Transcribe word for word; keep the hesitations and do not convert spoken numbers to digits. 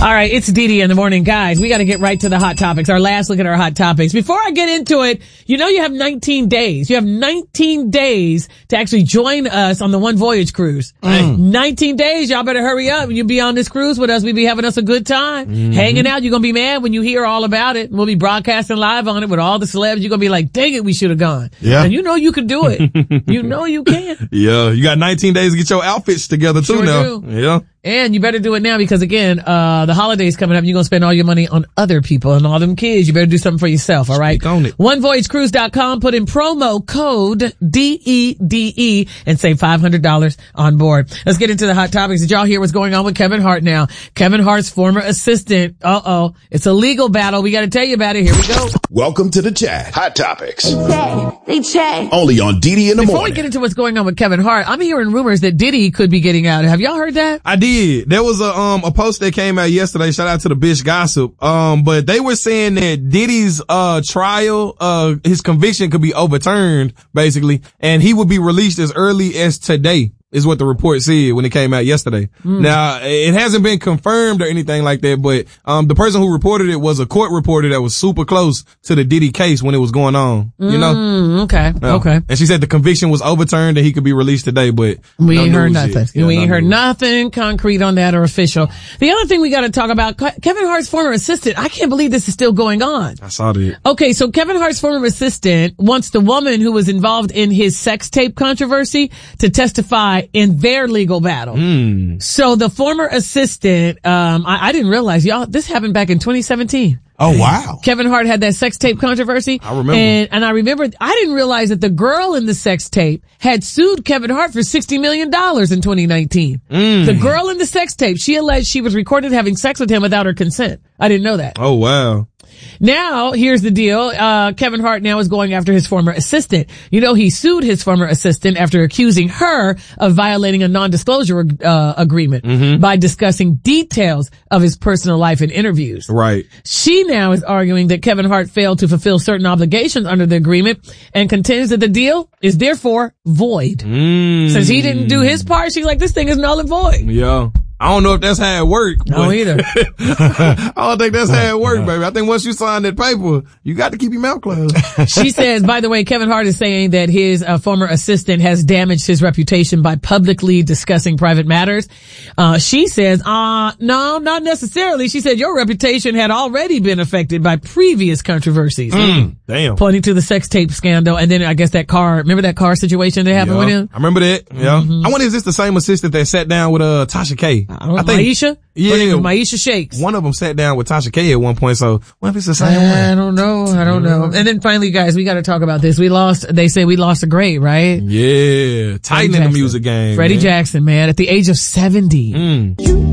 All right, it's Dee in the morning. Guys, we got to get right to the hot topics. Our last look at our hot topics. Before I get into it, you know you have nineteen days. You have nineteen days to actually join us on the One Voyage cruise. Mm. nineteen days. Y'all better hurry up. You'll be on this cruise with us. We'll be having us a good time. Mm-hmm. Hanging out. You're going to be mad when you hear all about it. We'll be broadcasting live on it with all the celebs. You're going to be like, dang it, we should have gone. Yeah. And you know you can do it. You know you can. Yeah. You got nineteen days to get your outfits together too Sure now. do. Yeah. And you better do it now because again, uh, the holidays coming up, you're going to spend all your money on other people and all them kids. You better do something for yourself. All right. Speak on it. one voyage cruise dot com. Put in promo code D E D E and save five hundred dollars on board. Let's get into the hot topics. Did y'all hear what's going on with Kevin Hart now? Kevin Hart's former assistant. Uh oh. It's a legal battle. We got to tell you about it. Here we go. Welcome to the chat. Hot topics. They chat. They chat. Only on Didi in the Before morning. we get into what's going on with Kevin Hart, I'm hearing rumors that Diddy could be getting out. Have y'all heard that? I did. There was a, um, a post that came out yesterday. Shout out to the Bish Gossip. Um, but they were saying that Diddy's, uh, trial, uh, his conviction could be overturned, basically, and he would be released as early as today. Is what the report said when it came out yesterday. Mm. Now, it hasn't been confirmed or anything like that, but, um, the person who reported it was a court reporter that was super close to the Diddy case when it was going on, you know? Mm, okay. Yeah. Okay. And she said the conviction was overturned and he could be released today, but we no ain't heard news nothing. Yeah, we no ain't heard news. nothing concrete on that or official. The other thing we got to talk about, Kevin Hart's former assistant. I can't believe this is still going on. I saw that. Okay, so Kevin Hart's former assistant wants the woman who was involved in his sex tape controversy to testify in their legal battle. Mm. So the former assistant, um, I, I didn't realize, y'all, this happened back in twenty seventeen. Oh, wow. Kevin Hart had that sex tape controversy. I remember. And, and I remember, I didn't realize that the girl in the sex tape had sued Kevin Hart for sixty million dollars in twenty nineteen. Mm. The girl in the sex tape, she alleged she was recorded having sex with him without her consent. I didn't know that. Oh, wow. Now, here's the deal. Uh, Kevin Hart now is going after his former assistant. You know, he sued his former assistant after accusing her of violating a non-disclosure uh, agreement mm-hmm. by discussing details of his personal life in interviews. Right. She now is arguing that Kevin Hart failed to fulfill certain obligations under the agreement and contends that the deal is therefore void. Mm. Since he didn't do his part, she's like, this thing is null and void. Yeah. I don't know if that's how it worked. No, either. I don't think that's how it worked, baby. I think once you sign that paper, you got to keep your mouth closed. She says, by the way, Kevin Hart is saying that his uh, former assistant has damaged his reputation by publicly discussing private matters. Uh, she says, uh, no, not necessarily. She said your reputation had already been affected by previous controversies. Mm, damn. Pointing to the sex tape scandal. And then I guess that car, remember that car situation that happened yeah, with him? I remember that. Yeah. Mm-hmm. I wonder, is this the same assistant that sat down with, uh, Tasha K? I don't know. I think, Maisha? Yeah. Maisha Shakes. One of them sat down with Tasha K at one point, so what if it's the same I one? don't know. I don't know. And then finally, guys, we got to talk about this. We lost, they say we lost a great, right? Yeah. Titan in the music game. Freddie man. Jackson, man, at the age of seventy. Mm.